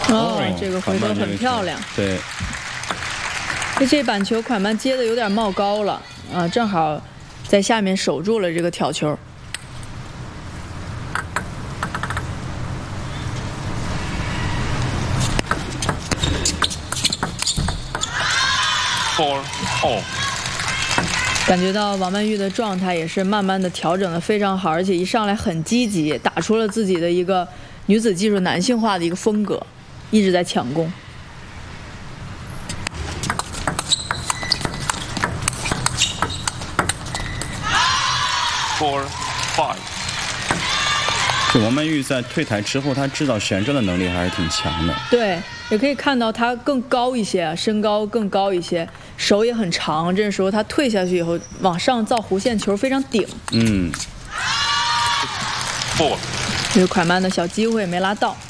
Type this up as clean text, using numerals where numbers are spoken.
哦，这个回头很漂亮。 对。 这板球蒯曼接的有点冒高了啊，正好在下面守住了这个挑球。感觉到王曼玉的状态也是慢慢的调整的非常好，而且一上来很积极，打出了自己的一个女子技术男性化的一个风格，一直在抢攻。 这王曼玉在退台之后，她制造旋转的能力还是挺强的。 对，也可以看到她更高一些，身高更高一些，手也很长。这时候她退下去以后，往上造弧线球非常顶。 嗯。 这个蒯曼的小机会没拉到。